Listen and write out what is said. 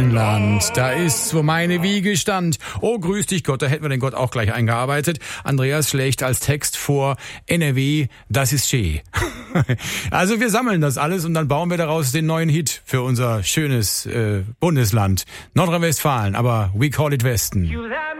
Westendland, da ist, wo meine Wiege stand. Oh, grüß dich Gott, da hätten wir den Gott auch gleich eingearbeitet. Andreas schlägt als Text vor, NRW, das ist schön. Also wir sammeln das alles und dann bauen wir daraus den neuen Hit für unser schönes Bundesland. Nordrhein-Westfalen, aber we call it Westen.